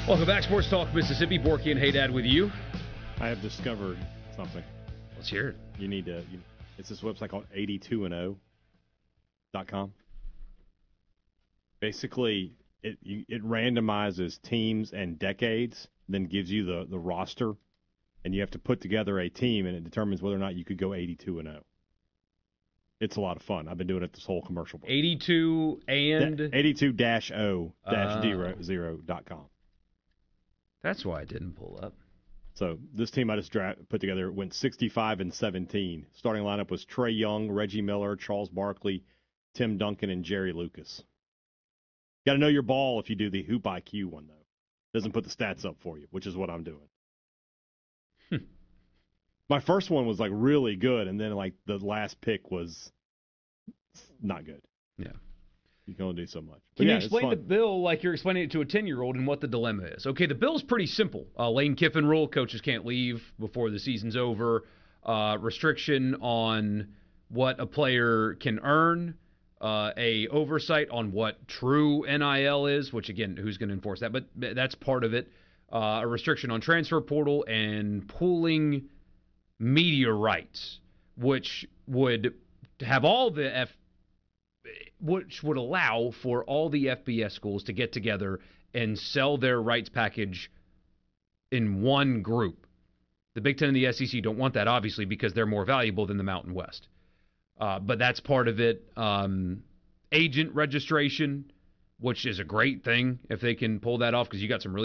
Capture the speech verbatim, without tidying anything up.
Welcome back, Sports Talk Mississippi. Borky and Haydad with you. I have discovered something. Let's hear it. You need to. You, it's this website called eighty-two and oh dot com. Basically, it you, it randomizes teams and decades, then gives you the, the roster, and you have to put together a team, and it determines whether or not you could go eighty-two and oh. It's a lot of fun. I've been doing it this whole commercial break. eighty-two and eighty-two dash oh dash zero dot com. That's why it didn't pull up. So this team I just dra- put together went sixty-five and seventeen. Starting lineup was Trey Young, Reggie Miller, Charles Barkley, Tim Duncan, and Jerry Lucas. Got to know your ball if you do the Hoop I Q one, though. Doesn't put the stats up for you, which is what I'm doing. Hmm. My first one was, like, really good, and then, like, the last pick was not good. Yeah. You can only do so much. But Can yeah, you explain the bill like you're explaining it to a ten-year-old and what the dilemma is? Okay, the bill's pretty simple. Uh, Lane Kiffin rule, coaches can't leave before the season's over. Uh, restriction on what a player can earn. Uh, a oversight on what true N I L is, which, again, who's going to enforce that? But that's part of it. Uh, a restriction on transfer portal and pooling media rights, which would have all the F which would allow for all the F B S schools to get together and sell their rights package in one group. The Big Ten and the S E C don't want that, obviously, because they're more valuable than the Mountain West. Uh, but that's part of it. Um, agent registration, which is a great thing if they can pull that off, because you got some really